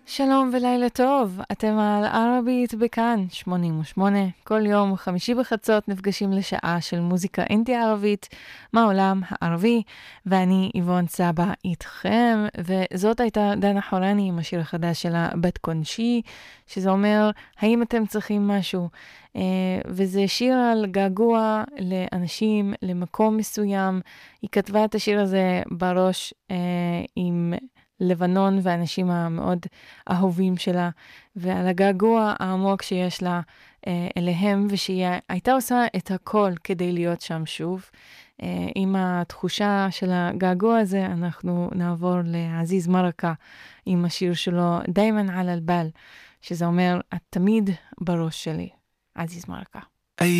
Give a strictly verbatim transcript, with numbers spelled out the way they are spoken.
שלום ולילה טוב, אתם על ערבית בכאן, שמונים ושמונה. כל יום חמישי בחצות נפגשים לשעה של מוזיקה אינטי ערבית מהעולם הערבי, ואני איבון סבא איתכם, וזאת הייתה דנה חורני עם השיר החדש שלה בת קונשי, שזה אומר, האם אתם צריכים משהו? Uh, וזה שיר על געגוע לאנשים, למקום מסוים. היא כתבה את השיר הזה בראש uh, עם לבנון והאנשים המאוד אהובים שלה, ועל הגעגוע העמוק שיש לה אה, אליהם, ושהיא הייתה עושה את הכל כדי להיות שם שוב. אה, עם התחושה של הגעגוע הזה, אנחנו נעבור לעזיז מרקה עם השיר שלו, דיימן על אלבל, שזה אומר, את תמיד בראש שלי. עזיז מרקה.